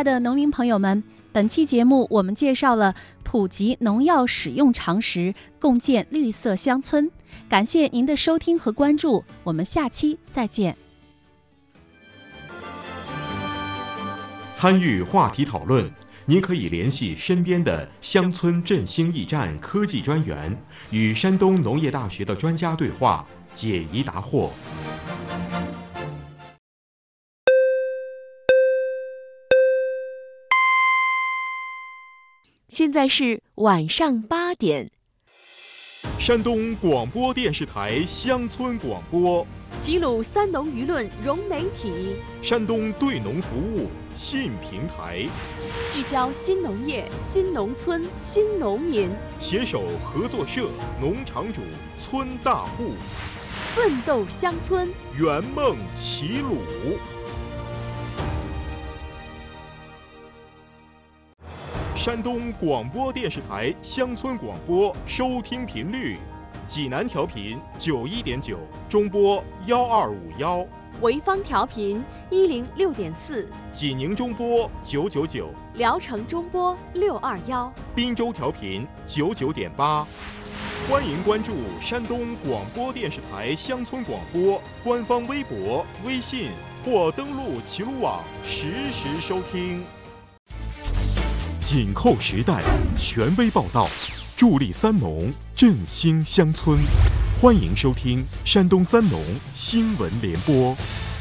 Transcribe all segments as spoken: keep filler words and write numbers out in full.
爱的农民朋友们，本期节目我们介绍了普及农药使用常识，共建绿色乡村。感谢您的收听和关注，我们下期再见。 参与话题讨论，您可以联系身边的乡村振兴驿站科技专员，与山东农业大学的专家对话，解疑答惑。 现在是晚上八点。 山东广播电视台乡村广播， 齐鲁三农舆论融媒体， 山东对农服务信平台， 聚焦新农业、新农村、新农民， 携手合作社、农场主、村大户， 奋斗乡村， 圆梦齐鲁。山东广播电视台乡村广播收听频率：济南调频九一点九，中波幺二五幺； 潍坊调频一零六点四， 济宁中波九九九， 聊城中波六二幺， 滨州调频九九点八。欢迎关注山东广播电视台乡村广播官方微博、微信，或登录齐鲁网实时收听。紧扣时代，权威报道，助力三农，振兴乡村。欢迎收听山东三农新闻联播。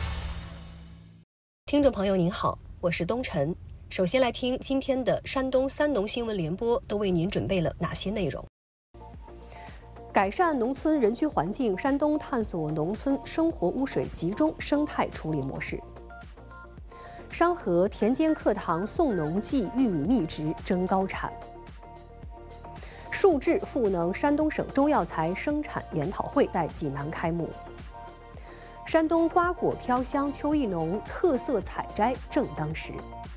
听众朋友您好，我是东晨。首先来听今天的山东三农新闻联播都为您准备了哪些内容。改善农村人居环境，山东探索农村生活污水集中生态处理模式。商河田间课堂送农技玉米秘植争高产。数智赋能山东省中药材生产研讨会在济南开幕。山东瓜果飘香秋意浓，特色采摘正当时。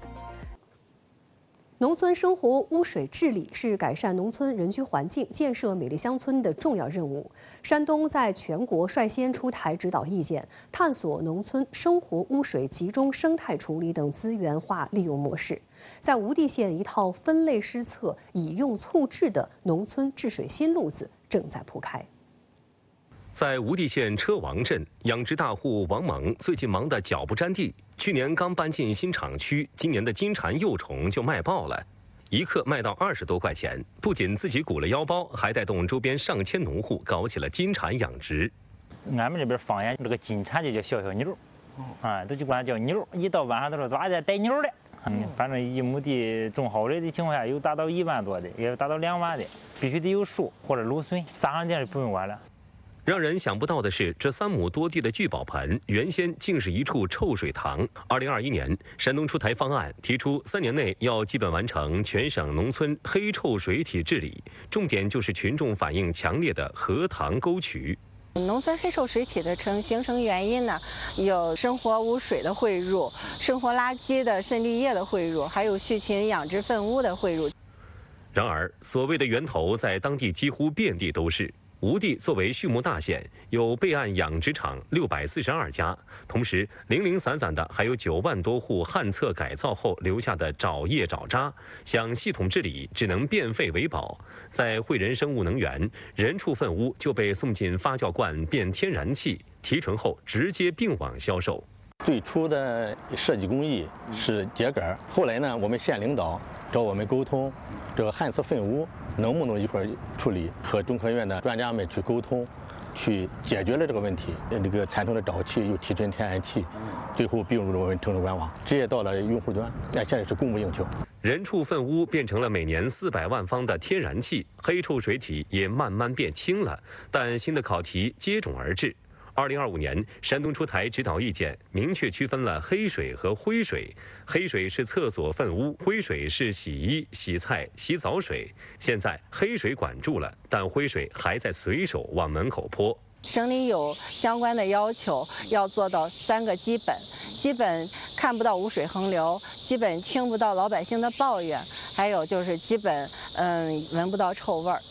农村生活污水治理是改善农村人居环境、建设美丽乡村的重要任务。山东在全国率先出台指导意见，探索农村生活污水集中生态处理等资源化利用模式。在无地县，一套分类施策、以用促治的农村治水新路子正在铺开。 在无地县车王镇，养殖大户王猛最近忙得脚不沾地。去年刚搬进新厂区，今年的金蝉幼虫就卖爆了，一克卖到二十多块钱。不仅自己鼓了腰包，还带动周边上千农户搞起了金蝉养殖。 俺们这边方言这个金蝉就叫小小妞，啊，都就管它叫妞。一到晚上都说抓这带妞的。嗯，反正一亩地种好的的情况下，有达到一万多的，也有达到两万的，必须得有树或者芦笋，撒上电是不用管了。 让人想不到的是，这三亩多地的聚宝盆原先竟是一处臭水塘。二零二一年，山东出台方案，提出三年内要基本完成全省农村黑臭水体治理，重点就是群众反映强烈的河塘沟渠。 农村黑臭水体的成形成原因呢，有生活污水的汇入、生活垃圾的渗滤液的汇入，还有畜禽养殖粪污的汇入。 然而，所谓的源头在当地几乎遍地都是。吴地作为畜牧大县，有备案养殖场六百四十二家，同时零零散散的还有九万多户旱厕改造后留下的沼液沼渣，想系统治理只能变废为宝。在汇仁生物能源，人畜粪污就被送进发酵罐变天然气，提纯后直接并网销售。 最初的设计工艺是秸秆，后来呢，我们县领导找我们沟通，这个旱厕粪污能不能一块处理，和中科院的专家们去沟通，去解决了这个问题。这个产生的沼气又提纯天然气，最后并入了我们城市官网，直接到了用户端。那现在是供不应求。 人畜粪污变成了每年四百万方的天然气，黑臭水体也慢慢变轻了，但新的考题接踵而至。二零二五年，山东出台指导意见，明确区分了黑水和灰水。黑水是厕所粪污，灰水是洗衣、洗菜、洗澡水。现在黑水管住了，但灰水还在随手往门口泼。 省里有相关的要求，要做到三个基本：基本看不到污水横流，基本听不到老百姓的抱怨，还有就是基本嗯闻不到臭味儿。嗯。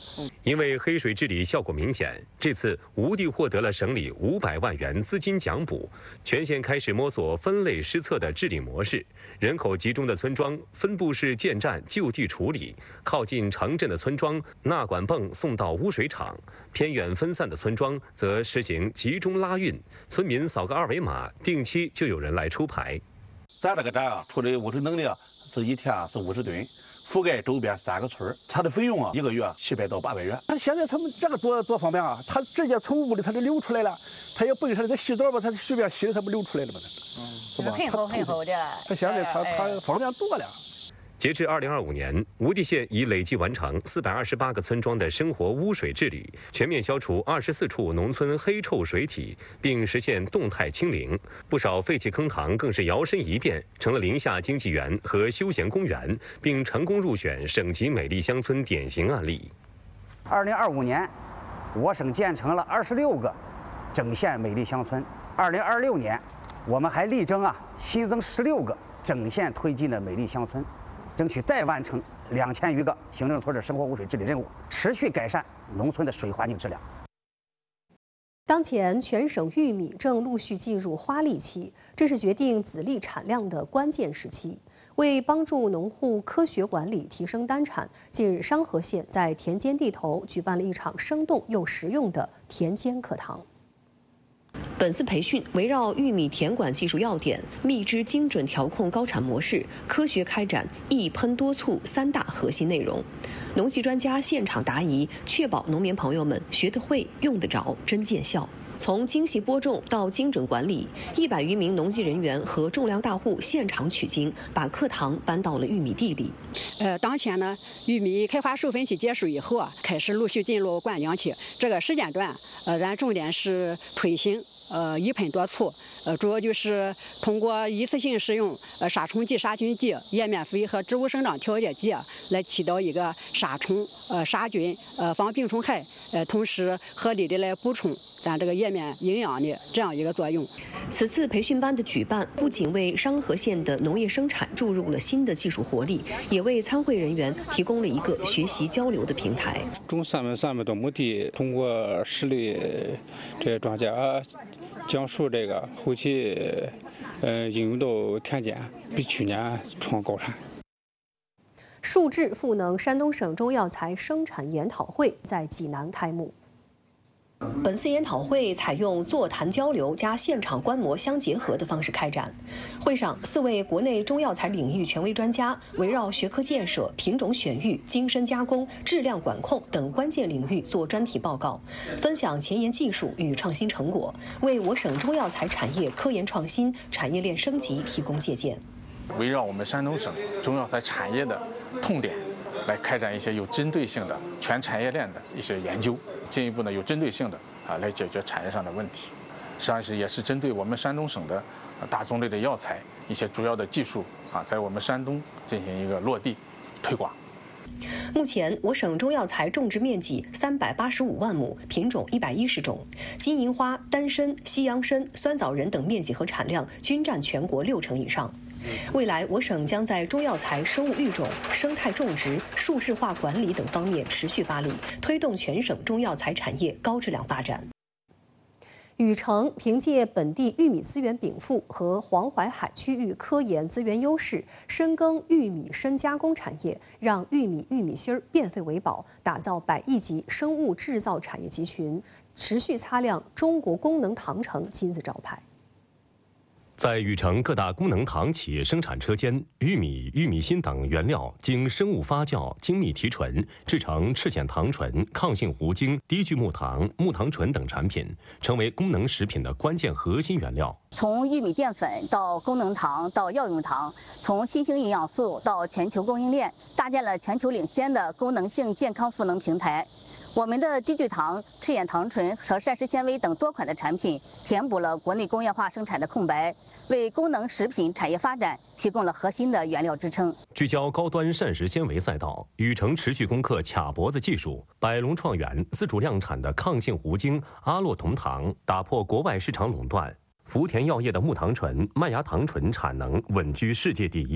因为黑水治理效果明显，这次吴地获得了省里五百万元资金奖补，全县开始摸索分类施策的治理模式。人口集中的村庄分布式建站就地处理，靠近城镇的村庄纳管泵送到污水厂，偏远分散的村庄则实行集中拉运，村民扫个二维码，定期就有人来出牌。 咱这个站啊，出的污水能力啊是一天是五十吨。覆盖周边三个村，它的费用啊，一个月七百到八百元。 他现在他们这个多多方便啊，他直接从屋里他就流出来了，他也不给他这个洗澡吧，他随便洗的，他不流出来了吗？嗯，是吧？ 很好很好的。 他现在他他方便多了。 截至二零二五年，吴地县已累计完成四百二十八个村庄的生活污水治理，全面消除二十四处农村黑臭水体，并实现动态清零。不少废弃坑塘更是摇身一变，成了林下经济园和休闲公园，并成功入选省级美丽乡村典型案例。 二零二五年，我省建成了二十六个整县美丽乡村。二零二六年，我们还力争啊新增十六个整县推进的美丽乡村。争取再完成两千余个行政村的生活污水治理任务，持续改善农村的水环境质量。 当前全省玉米正陆续进入花粒期，这是决定籽粒产量的关键时期。为帮助农户科学管理、提升单产，近日商河县在田间地头举办了一场生动又实用的田间课堂。本次培训围绕玉米田管技术要点、蜜汁精准调控高产模式，科学开展一喷多促三大核心内容。农技专家现场答疑，确保农民朋友们学得会、用得着、真见效。从精细播种到精准管理，一百余名农技人员和种粮大户现场取经，把课堂搬到了玉米地里。 呃，当前呢，玉米开花授粉期结束以后啊，开始陆续进入灌浆期。这个时间段，呃，咱重点是推行呃一喷多促，呃，主要就是通过一次性使用呃杀虫剂、杀菌剂、叶面肥和植物生长调节剂啊，来起到一个杀虫、呃杀菌、呃防病虫害，呃，同时合理的来补充咱这个叶面营养的这样一个作用。 此次培训班的举办，不仅为商河县的农业生产注入了新的技术活力，也为参会人员提供了一个学习交流的平台。 种三万三百多亩地，通过市里这些专家讲述这个，后期呃应用到田间，比去年创高产。 数智赋能山东省中药材生产研讨会在济南开幕。本次研讨会采用座谈交流加现场观摩相结合的方式开展。会上，四位国内中药材领域权威专家围绕学科建设、品种选育、精深加工、质量管控等关键领域做专题报告，分享前沿技术与创新成果，为我省中药材产业科研创新、产业链升级提供借鉴。 围绕我们山东省中药材产业的痛点，来开展一些有针对性的全产业链的一些研究，进一步呢有针对性的啊来解决产业上的问题。实际上是也是针对我们山东省的大宗类的药材一些主要的技术啊，在我们山东进行一个落地推广。 目前，我省中药材种植面积三百八十五万亩，品种一百一十种，金银花、丹参、西洋参、酸枣仁等面积和产量均占全国六成以上。未来，我省将在中药材生物育种、生态种植、数字化管理等方面持续发力，推动全省中药材产业高质量发展。禹城凭借本地玉米资源禀赋和黄淮海区域科研资源优势，深耕玉米深加工产业，让玉米、玉米芯儿变废为宝，打造百亿级生物制造产业集群，持续擦亮中国功能糖城金字招牌。 在禹城各大功能糖企业生产车间，玉米、玉米芯等原料经生物发酵、精密提纯，制成赤藓糖醇、抗性糊精、低聚木糖、木糖醇等产品，成为功能食品的关键核心原料。 从玉米淀粉到功能糖到药用糖，从新兴营养素到全球供应链，搭建了全球领先的功能性健康赋能平台。我们的低聚糖、赤藓糖醇和膳食纤维等多款的产品，填补了国内工业化生产的空白，为功能食品产业发展提供了核心的原料支撑。 聚焦高端膳食纤维赛道，禹城持续攻克卡脖子技术，百龙创源自主量产的抗性糊精阿洛酮糖，打破国外市场垄断。福田药业的木糖醇、麦芽糖醇产能稳居世界第一。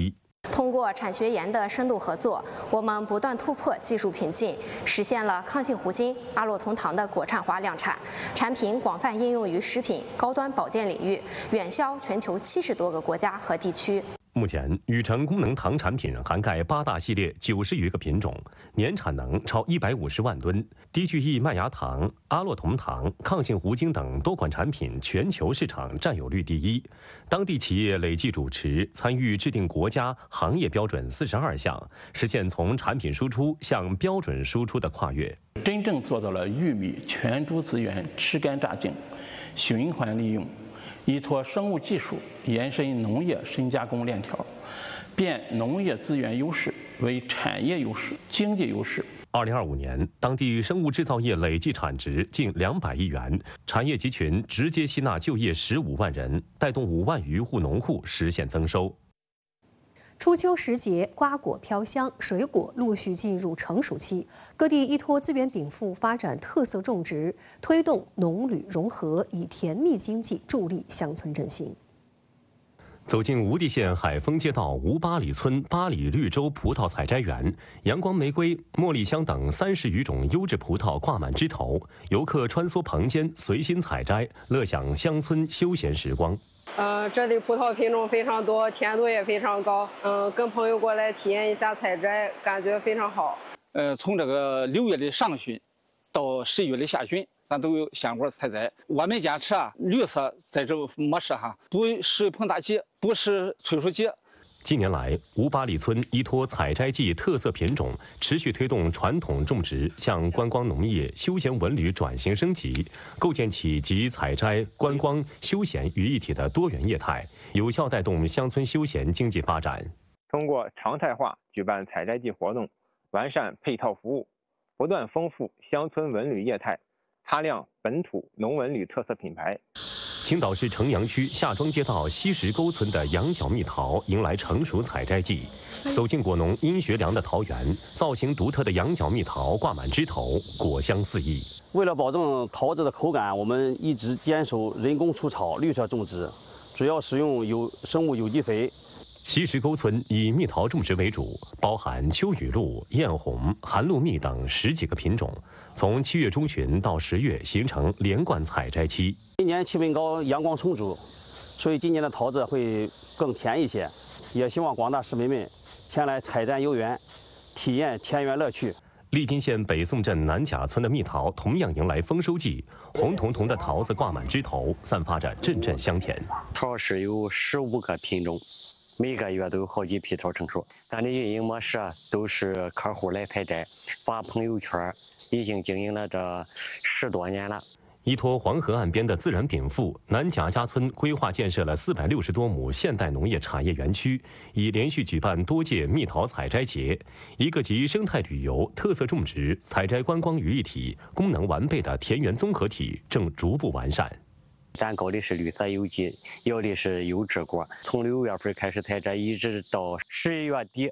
通过产学研的深度合作，我们不断突破技术瓶颈，实现了抗性糊精、阿洛酮糖的国产化量产，产品广泛应用于食品、高端保健领域，远销全球七十多个国家和地区。 目前，宇成功能糖产品涵盖八大系列九十余个品种，年产能超一百五十万吨。低聚乙麦芽糖、阿洛酮糖、抗性糊精等多款产品全球市场占有率第一。当地企业累计主持参与制定国家行业标准四十二项，实现从产品输出向标准输出的跨越， 真正做到了玉米全株资源吃干榨净、循环利用。依托生物技术延伸农业深加工链条，变农业资源优势为产业优势、经济优势。 二零二五年，当地生物制造业累计产值近两百亿元，产业集群直接吸纳就业十五万人，带动五万余户农户实现增收。 初秋时节，瓜果飘香，水果陆续进入成熟期。各地依托资源禀赋，发展特色种植，推动农旅融合，以甜蜜经济助力乡村振兴。 走进无地县海丰街道吴八里村八里绿洲葡萄采摘园，阳光玫瑰、茉莉香等三十余种优质葡萄挂满枝头，游客穿梭棚间，随心采摘，乐享乡村休闲时光。 呃，这里葡萄品种非常多，甜度也非常高。嗯，跟朋友过来体验一下采摘，感觉非常好。 呃，从这个六月的上旬到十一月的下旬，咱都有鲜果采摘。我们坚持啊，绿色栽植模式哈，不使膨大秸，不使催熟秸。 近年来，吴八里村依托采摘季特色品种，持续推动传统种植向观光农业、休闲文旅转型升级，构建起集采摘、观光、休闲于一体的多元业态，有效带动乡村休闲经济发展。 通过常态化举办采摘季活动，完善配套服务，不断丰富乡村文旅业态，擦亮本土农文旅特色品牌。 青岛市城阳区夏庄街道西石沟村的羊角蜜桃迎来成熟采摘季，走进果农殷学良的桃园，造型独特的羊角蜜桃挂满枝头，果香四溢。 为了保证桃子的口感，我们一直坚守人工除草、绿色种植，主要使用有生物有机肥。 西石沟村以蜜桃种植为主，包含秋雨露、艳红、寒露蜜等十几个品种。从七月中旬到十月形成连贯采摘期。 今年气温高，阳光充足，所以今年的桃子会更甜一些。也希望广大市民们前来采摘游园，体验田园乐趣。 利津县北宋镇南甲村的蜜桃同样迎来丰收季，红彤彤的桃子挂满枝头，散发着阵阵香甜。 桃是有十五个品种。每个月都有好几批桃成熟，咱的运营模式都是客户来采摘，发朋友圈，已经经营了这十多年了。 依托黄河岸边的自然禀赋，南贾家村规划建设了四百六十多亩现代农业产业园区，已连续举办多届蜜桃采摘节，一个集生态旅游、特色种植、采摘观光于一体、功能完备的田园综合体正逐步完善。 咱搞的是绿色有机，要的是优质果，从六月份开始采摘，一直到十一月底。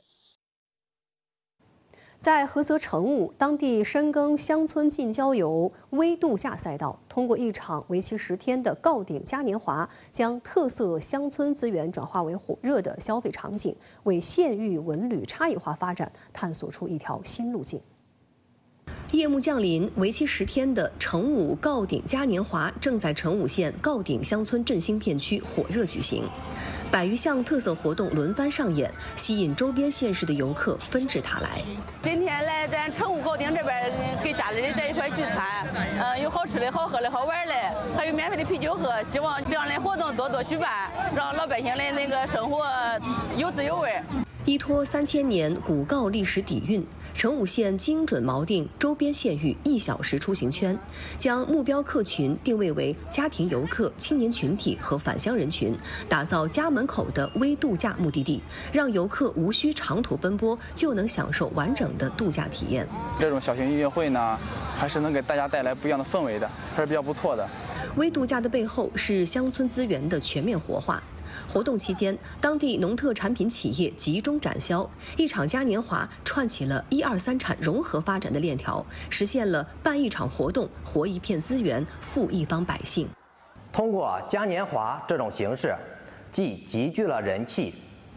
在菏泽成武，当地深耕乡村近郊游微度假赛道，通过一场为期十天的告顶嘉年华，将特色乡村资源转化为火热的消费场景，为县域文旅差异化发展探索出一条新路径。夜幕降临，为期十天的成武告顶嘉年华正在成武县告顶乡村振兴片区火热举行，百余项特色活动轮番上演，吸引周边县市的游客纷至沓来。 今天来咱成武告顶这边给家里人在一块聚餐，呃，有好吃的好喝的好玩的，还有免费的啤酒喝。希望这样的活动多多举办，让老百姓的那个生活有滋有味。 依托三千年古告历史底蕴，成武县精准锚定周边县域一小时出行圈，将目标客群定位为家庭游客、青年群体和返乡人群，打造家门口的微度假目的地，让游客无需长途奔波就能享受完整的度假体验。 这种小型音乐会呢，还是能给大家带来不一样的氛围的，还是比较不错的。 微度假的背后是乡村资源的全面活化。活动期间，当地农特产品企业集中展销，一场嘉年华串起了一二三产融合发展的链条，实现了办一场活动活一片资源，富一方百姓。 通过嘉年华这种形式，既集聚了人气，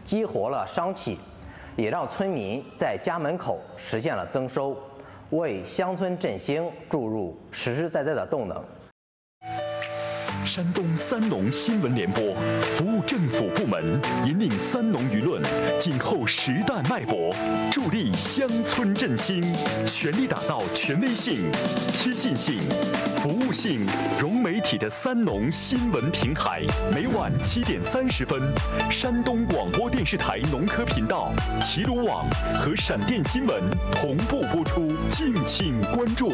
激活了商气，也让村民在家门口实现了增收，为乡村振兴注入实实在在的动能。 山东三农新闻联播，服务政府部门，引领三农舆论，紧扣时代脉搏，助力乡村振兴，全力打造权威性、贴近性、服务性、融媒体的三农新闻平台。每晚七点三十分，山东广播电视台农科频道、齐鲁网和闪电新闻同步播出，敬请关注。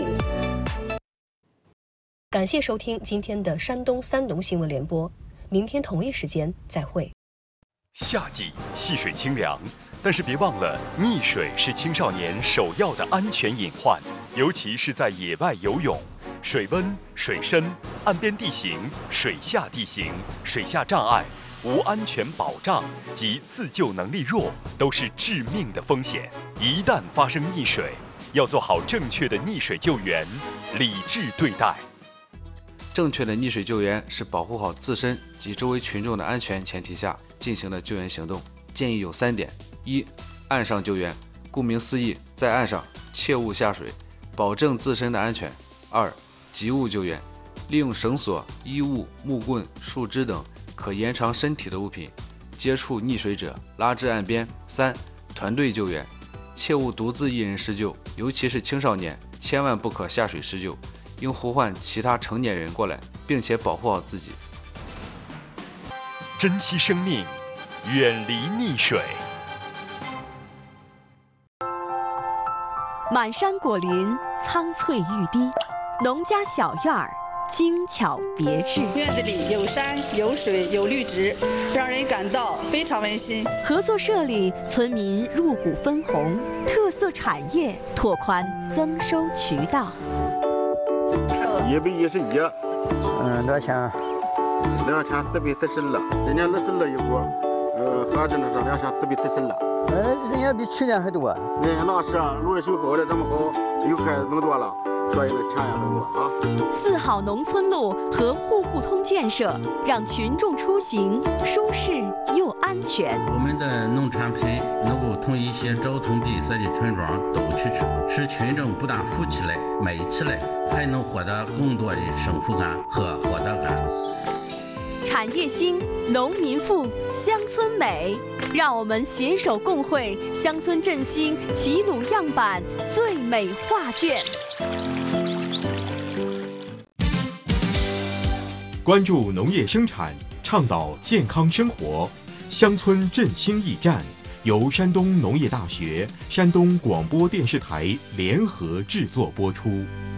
感谢收听今天的山东三农新闻联播，明天同一时间再会。 夏季戏水清凉，但是别忘了，溺水是青少年首要的安全隐患，尤其是在野外游泳，水温、水深、岸边地形、水下地形、水下障碍、无安全保障及自救能力弱，都是致命的风险。一旦发生溺水，要做好正确的溺水救援，理智对待。 正确的溺水救援是保护好自身及周围群众的安全前提下进行的救援行动。建议有三点：一、岸上救援，顾名思义，在岸上切勿下水，保证自身的安全；二、急物救援，利用绳索、衣物、木棍、树枝等可延长身体的物品，接触溺水者拉至岸边；三、团队救援，切勿独自一人施救，尤其是青少年，千万不可下水施救，应呼唤其他成年人过来，并且保护好自己。 珍惜生命，远离溺水。 满山果林，苍翠欲滴，农家小院儿，精巧别致。 院子里有山有水有绿植，让人感到非常温馨。 合作社里，村民入股分红，特色产业拓宽增收渠道。 一百一十一，嗯，多少钱？两千四百四十二，今年二十二一股，呃，合着是两千四百四十二。呃，人家比去年还多。那那是啊，如果水好的这么好，又开更多了，所以呢钱也更多啊。 四好农村路和户户通建设，让群众出行舒适又安全。 我们的农产品能够从一些交通闭塞的村庄走出去，使群众不但富起来、美起来，还能获得更多的幸福感和获得感。 产业兴，农民富，乡村美，让我们携手共绘乡村振兴齐鲁样板最美画卷。 关注农业生产，倡导健康生活，乡村振兴驿站由山东农业大学、山东广播电视台联合制作播出。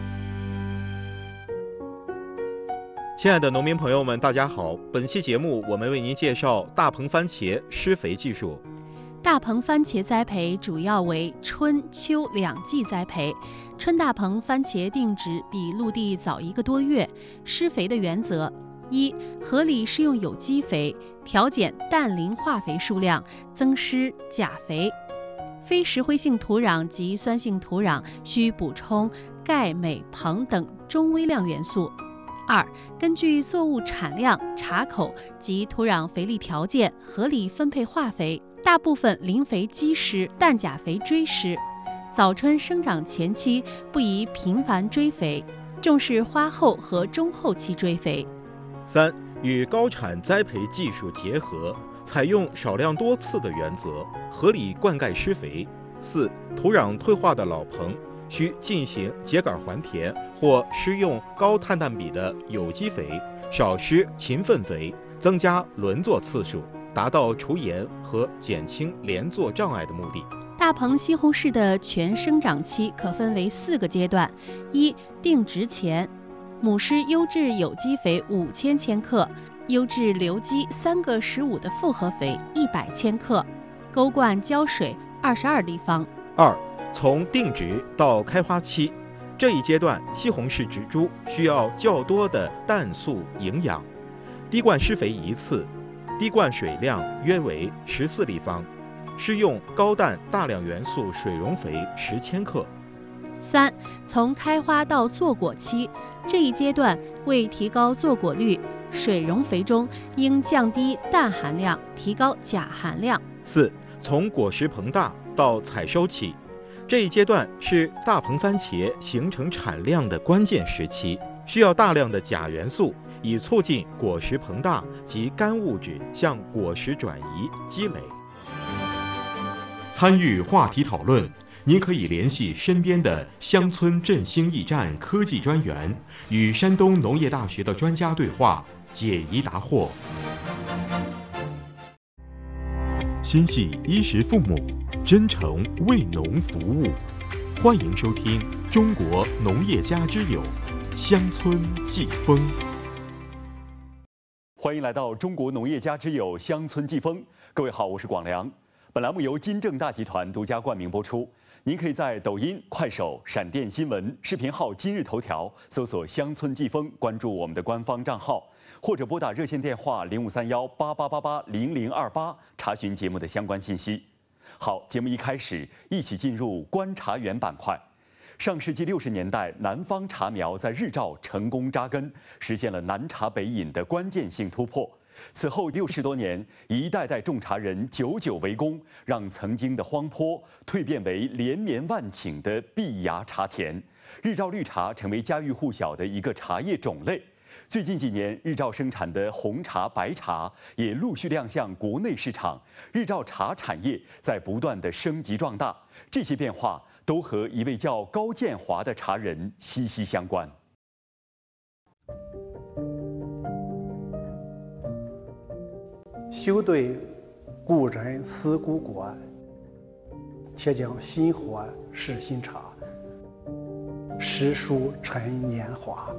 亲爱的农民朋友们，大家好！本期节目我们为您介绍大棚番茄施肥技术。 大棚番茄栽培主要为春秋两季栽培，春大棚番茄定植比陆地早一个多月。施肥的原则：一、合理施用有机肥，调减氮磷化肥数量，增施钾肥。非石灰性土壤及酸性土壤需补充钙、镁、硼等中微量元素。二、根据作物产量、茶口及土壤肥力条件，合理分配化肥，大部分磷肥基施，氮钾肥追施。早春生长前期不宜频繁追肥，重视花后和中后期追肥。 三、与高产栽培技术结合，采用少量多次的原则，合理灌溉施肥。四、土壤退化的老棚需进行秸秆还田或施用高碳氮比的有机肥，少施勤粪肥，增加轮作次数，达到除盐和减轻连作障碍的目的。 大棚西红柿的全生长期可分为四个阶段：一、定植前，母施优质有机肥五千千克，优质流基三个十五的复合肥一百千克，沟灌浇水二十二立方。 二、从定植到开花期，这一阶段西红柿植株需要较多的氮素营养，滴灌施肥一次，滴灌水量约为十四立方，施用高氮大量元素水溶肥十千克。 三、从开花到坐果期，这一阶段为提高坐果率，水溶肥中应降低氮含量，提高钾含量。 四、从果实膨大到采收期，这一阶段是大棚番茄形成产量的关键时期，需要大量的钾元素，以促进果实膨大及干物质向果实转移积累。参与话题讨论，您可以联系身边的乡村振兴驿站科技专员，与山东农业大学的专家对话，解疑答惑。心系衣食父母，真诚为农服务。欢迎收听《中国农业家之友》乡村季风。 欢迎来到中国农业家之友乡村季风。各位好，我是广良。本栏目由金正大集团独家冠名播出。您可以在抖音、快手、闪电新闻、视频号今日头条搜索“乡村季风”，关注我们的官方账号，或者拨打热线电话零五三幺八八八八零零二八查询节目的相关信息。好，节目一开始，一起进入观察员板块。上世纪六十年代，南方茶苗在日照成功扎根，实现了南茶北饮的关键性突破。此后六十多年，一代代种茶人久久为功，让曾经的荒坡蜕变为连绵万顷的碧芽茶田。日照绿茶成为家喻户晓的一个茶叶种类。最近几年，日照生产的红茶、白茶也陆续亮相国内市场，日照茶产业在不断的升级壮大。这些变化都和一位叫高建华的茶人息息相关。 休对故人思故国，且将新火试新茶，诗书陈年华。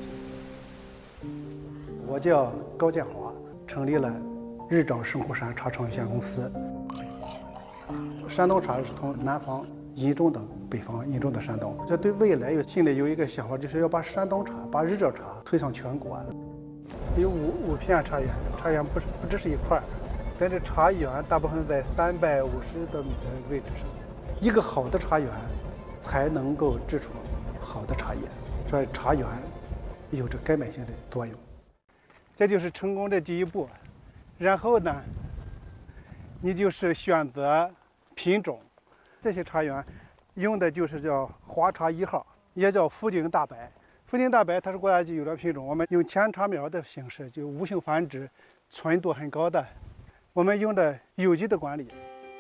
我叫高建华，成立了日照生活山茶厂有限公司。山东茶是从南方引种到北方，引种到山东。这对未来有心里有一个想法，就是要把山东茶、把日照茶推向全国。有五五片茶园，茶园不是不只是一块儿，但这茶园大部分在三百五十多米的位置上。一个好的茶园，才能够制出好的茶叶，所以茶园有着根本性的作用。这就是成功的第一步。然后呢，你就是选择品种。这些茶园用的就是叫华茶一号，也叫福鼎大白。福鼎大白它是国家级优良品种，我们用扦插苗的形式，就无性繁殖，纯度很高的。我们用的有机的管理。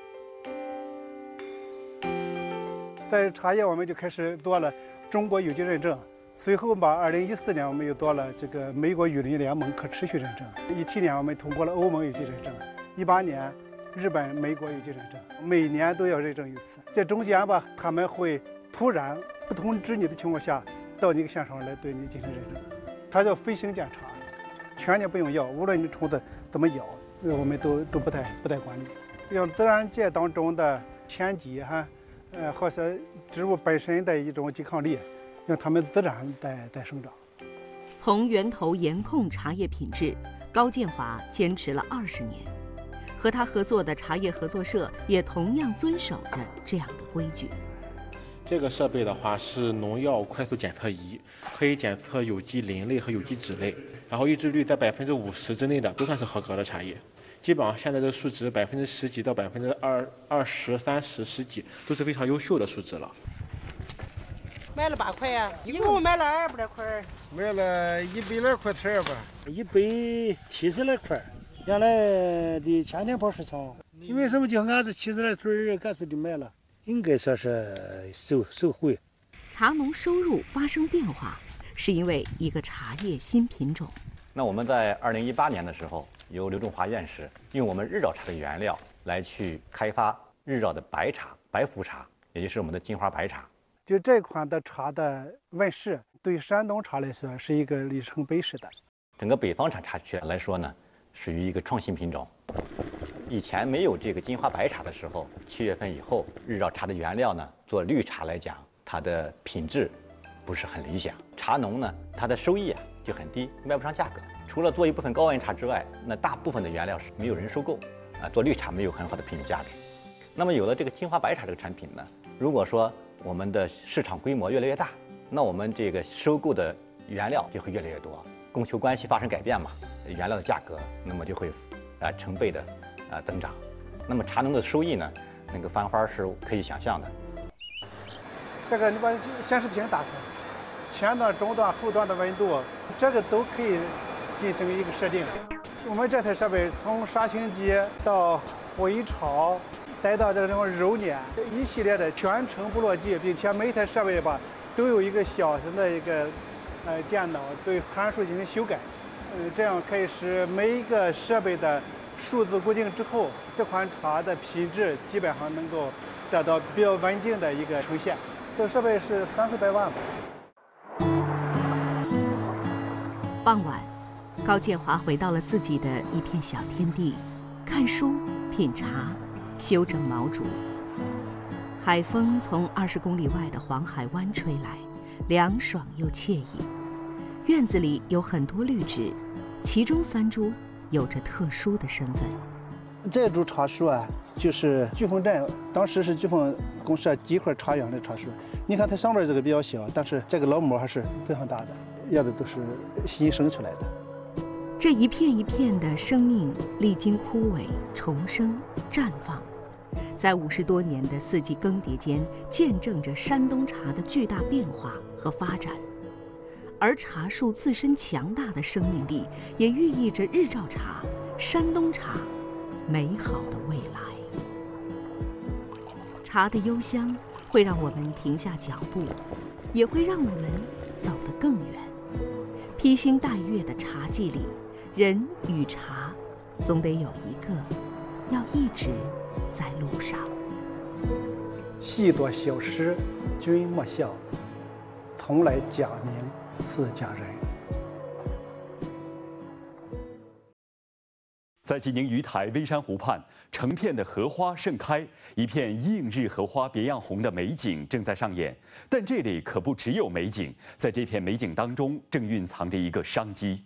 在茶叶我们就开始做了中国有机认证，随后吧，二零一四年我们又做了这个美国雨林联盟可持续认证，一七年我们通过了欧盟有机认证，一八年日本、美国有机认证，每年都要认证一次。这中间吧，他们会突然不通知你的情况下，到你个现场来对你进行认证，它叫飞行检查，全年不用药，无论你虫子怎么咬，我们都都不带不带管理，用自然界当中的天敌哈，呃，或者植物本身的一种抵抗力，让它们自然在在生长。 从源头严控茶叶品质，高建华坚持了二十年，和他合作的茶叶合作社也同样遵守着这样的规矩。 这个设备的话是农药快速检测仪，可以检测有机磷类和有机酯类，然后抑制率在百分之五十之内的都算是合格的茶叶。基本上现在的数值百分之十几到百分之二二十三十十几都是非常优秀的数值了。 买了八块呀，一共买了二百来块， 买了一百来块钱吧， 一百七十来块。原来的前天跑市场，因为什么叫俺是七十来岁干脆就买了。应该说是受受惠。 茶农收入发生变化，是因为一个茶叶新品种。 那我们在二零一八年的时候，由刘仲华院士用我们日照茶的原料来去开发日照的白茶、白福茶，也就是我们的金花白茶。 就这款的茶的问世，对山东茶来说是一个里程碑式的。 整个北方产茶区来说呢，属于一个创新品种。以前没有这个金花白茶的时候，七月份以后，日照茶的原料呢，做绿茶来讲，它的品质不是很理想。茶农呢，它的收益啊就很低，卖不上价格。除了做一部分高温茶之外，那大部分的原料是没有人收购，啊，做绿茶没有很好的品质价值。那么有了这个金花白茶这个产品呢，如果说我们的市场规模越来越大，那我们这个收购的原料就会越来越多，供求关系发生改变嘛，原料的价格那么就会啊成倍的啊增长。 那么茶农的收益呢，那个翻番是可以想象的。 这个你把显示屏打开，前段、中段、后段的温度，这个都可以进行一个设定。我们这台设备从杀青机到回潮，再到这种揉捻，这一系列的全程不落地，并且每一台设备吧都有一个小型的一个呃电脑对函数进行修改，嗯，这样可以使每一个设备的数字固定之后，这款茶的品质基本上能够得到比较稳定的一个呈现。这个设备是三四百万吧。 傍晚，高建华回到了自己的一片小天地，看书、品茶、修整毛竹。海风从二十公里外的黄海湾吹来，凉爽又惬意。院子里有很多绿植，其中三株有着特殊的身份。 这株茶树啊，就是飓风镇当时是飓风公社几块茶园的茶树。你看它上面这个比较小，但是这个老模还是非常大的，叶子都是新生出来的。 这一片一片的生命历经枯萎、重生、绽放，在五十多年的四季更迭间，见证着山东茶的巨大变化和发展。而茶树自身强大的生命力，也寓意着日照茶、山东茶美好的未来。茶的幽香会让我们停下脚步，也会让我们走得更远。披星戴月的茶季里，人与茶总得有一个要一直在路上。 细作小诗君莫笑，同来假名似佳人。 在济宁鱼台微山湖畔，成片的荷花盛开，一片映日荷花别样红的美景正在上演。但这里可不只有美景，在这片美景当中，正蕴藏着一个商机。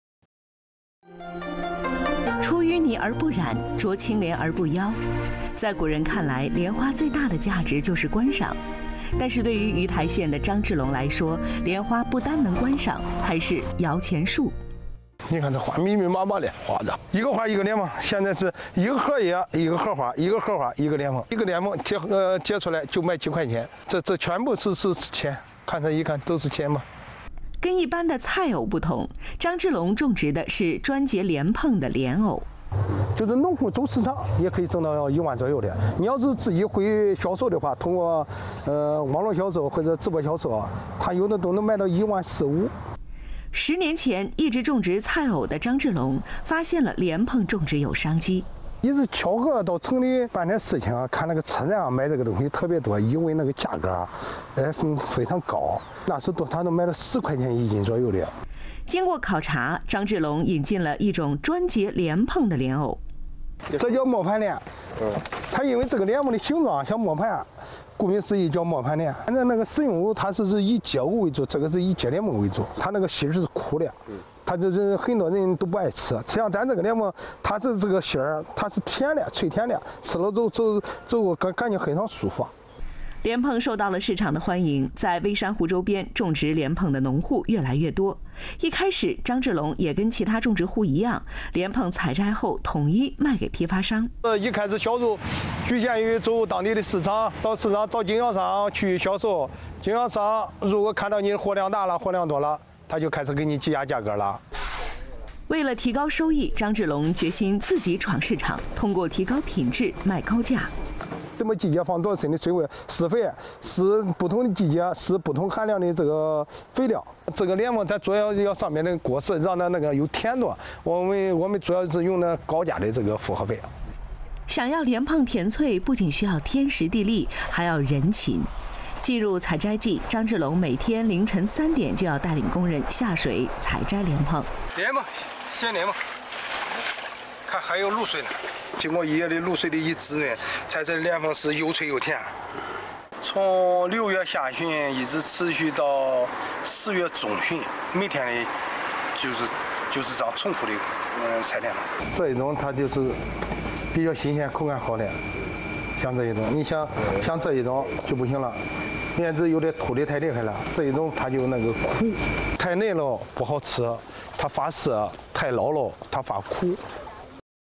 出淤泥而不染，濯清涟而不妖。在古人看来，莲花最大的价值就是观赏。但是对于鱼台县的张志龙来说，莲花不单能观赏，还是摇钱树。 你看这花密密麻麻的花着，一个花一个莲蓬，现在是一个荷叶一个荷花，一个荷花一个莲蓬，一个莲蓬结呃结出来就卖几块钱，这这全部是是钱，看这一看都是钱嘛。 跟一般的菜藕不同，张志龙种植的是专结莲蓬的莲藕。 就是农户走市场也可以挣到一万左右的。你要是自己会销售的话，通过呃网络销售或者直播销售，他有的都能卖到一万四五。 十年前，一直种植菜藕的张志龙发现了莲蓬种植有商机。 一直巧合到城里办点事情，看那个车站上卖这个东西特别多，因为那个价格哎非常高，那时都他都卖了十块钱一斤左右的。 经过考察，张志龙引进了一种专结莲蓬的莲藕， 这叫磨盘莲。它因为这个莲蓬的形状像磨盘，顾名思义叫磨盘莲。反正那个食用它是是以结藕为主，这个是以结莲蓬为主。它那个芯是苦的，它就是很多人都不爱吃。像咱这个莲蓬，它是这个芯儿，它是甜的，脆甜的，吃了之后之后之后感感觉非常舒服。 莲蓬受到了市场的欢迎，在微山湖周边种植莲蓬的农户越来越多。一开始，张志龙也跟其他种植户一样，莲蓬采摘后统一卖给批发商。 呃，一开始销售局限于走当地的市场，到市场找经销商去销售。经销商如果看到你货量大了、货量多了，他就开始给你挤压价格了。 为了提高收益，张志龙决心自己闯市场，通过提高品质卖高价。 什么季节放多少升的水位，施肥施不同的季节施不同含量的这个肥料。这个莲蓬它主要要上面的果实让它那个有甜度，我们我们主要是用的高价的这个复合肥。 想要莲蓬甜脆，不仅需要天时地利，还要人勤。进入采摘季，张志龙每天凌晨三点就要带领工人下水采摘莲蓬。 莲蓬，鲜莲蓬，看还有露水呢。经过一夜的露水的一滋润，采摘的莲蓬是又脆又甜。从六月下旬一直持续到十月中旬，每天的就是就是这样重复的嗯采莲蓬。这一种它就是比较新鲜，口感好的。像这一种，你像像这一种就不行了，叶子有点吐的太厉害了。这一种它就那个苦，太嫩了不好吃，它发涩；太老了它发苦。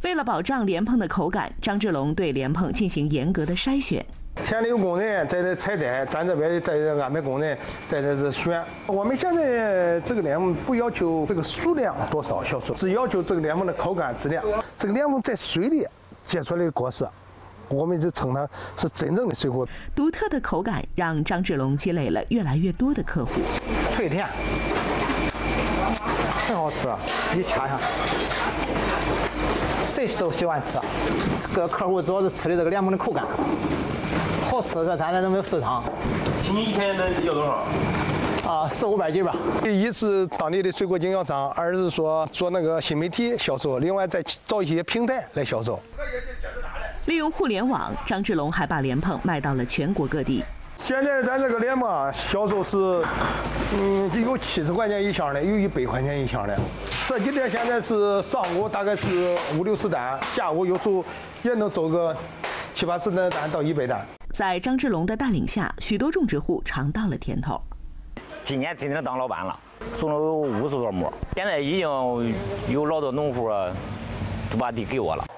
为了保障莲蓬的口感，张志龙对莲蓬进行严格的筛选。 前里有工人在这采摘，咱这边在这安排工人在这是选。我们现在这个莲蓬不要求这个数量多少销售，只要求这个莲蓬的口感质量。这个莲蓬在水里结出来的果实，我们就称它是真正的水果。 独特的口感让张志龙积累了越来越多的客户。 脆甜，很好吃，一掐下。谁都喜欢吃，这个客户主要是吃的这个莲蓬的口感，好吃这咱这都没有市场。 你一天能要多少？ 啊，四五百斤吧。 一是当地的水果经销商，二是说做那个新媒体销售，另外再找一些平台来销售。 利用互联网，张志龙还把莲蓬卖到了全国各地。 现在咱这个莲蓬销售是，嗯，有七十块钱一箱的，有一百块钱一箱的。这几天现在是上午大概是五六十单，下午有时候也能走个七八十单单到一百单。 在张志龙的带领下，许多种植户尝到了甜头。 今年真正当老板了，种了有五十多亩，现在已经有老多农户都把地给我了。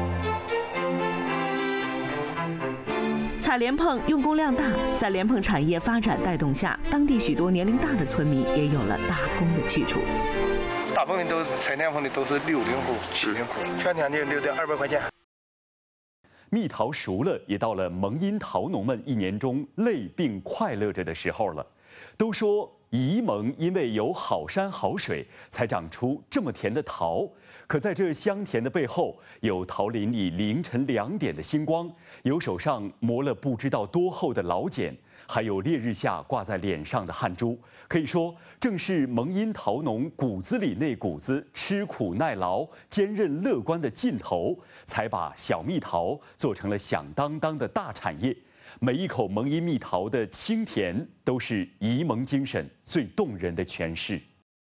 采莲蓬用工量大，在莲蓬产业发展带动下，当地许多年龄大的村民也有了打工的去处。 大部分都采莲蓬的都是六零后、七零后，全天就留得二百块钱。 蜜桃熟了，也到了蒙阴桃农们一年中累并快乐着的时候了。都说沂蒙因为有好山好水，才长出这么甜的桃。可在这香甜的背后，有桃林里凌晨两点的星光，有手上磨了不知道多厚的老茧，还有烈日下挂在脸上的汗珠。可以说，正是蒙阴桃农骨子里那股子吃苦耐劳、坚韧乐观的劲头，才把小蜜桃做成了响当当的大产业。每一口蒙阴蜜桃的清甜，都是沂蒙精神最动人的诠释。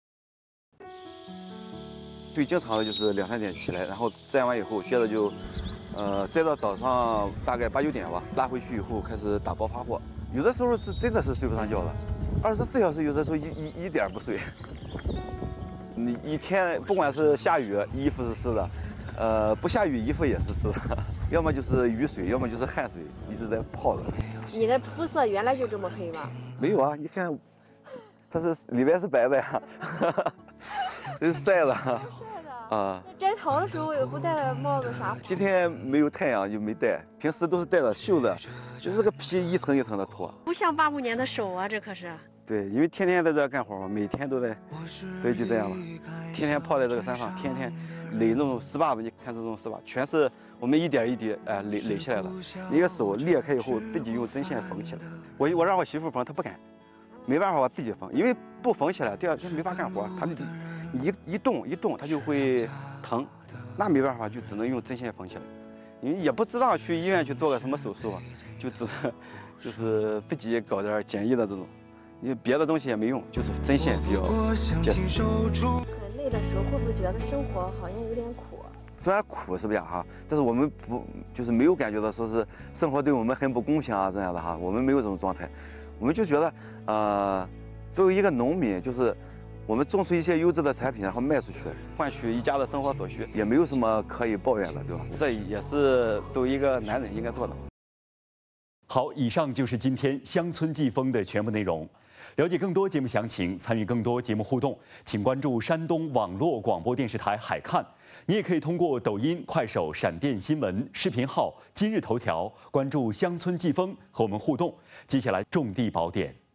最经常的就是两三点起来，然后摘完以后，接着就，呃，摘到岛上大概八九点吧，拉回去以后开始打包发货。有的时候是真的是睡不上觉的，二十四小时有的时候一一一点不睡。你一天不管是下雨，衣服是湿的，呃，不下雨衣服也是湿的，要么就是雨水，要么就是汗水，一直在泡着。 你的肤色原来就这么黑吗？ 没有啊，你看，它是里边是白的呀，这是晒的。啊！ 摘桃的时候也不戴帽子啥？ 今天没有太阳就没戴，平时都是戴着绣的，就是这个皮一层一层的脱。 不像八五年的手啊，这可是。 对，因为天天在这干活嘛，每天都在，所以就这样了。天天泡在这个山上，天天垒那种丝袜子，你看这种丝袜，全是我们一点一滴哎垒垒起来的。一个手裂开以后，自己用针线缝起来。我我让我媳妇缝，她不敢，没办法，我自己缝，因为不缝起来，第二天没法干活，她就。一一动一动，它就会疼，那没办法，就只能用针线缝起来。因为也不知道去医院去做个什么手术，就只就是自己搞点简易的这种，因为别的东西也没用，就是针线比较结实。 很累的时候，会不会觉得生活好像有点苦？ 虽然苦是不是哈，但是我们不就是没有感觉到说是生活对我们很不公平啊这样的哈，我们没有这种状态，我们就觉得呃，作为一个农民就是。我们种出一些优质的产品，然后卖出去，换取一家的生活所需，也没有什么可以抱怨的，对吧？这也是作为一个男人应该做的。 好，以上就是今天乡村季风的全部内容。了解更多节目详情，参与更多节目互动，请关注山东网络广播电视台海看。你也可以通过抖音、快手、闪电新闻视频号、今日头条关注乡村季风和我们互动。接下来种地宝典。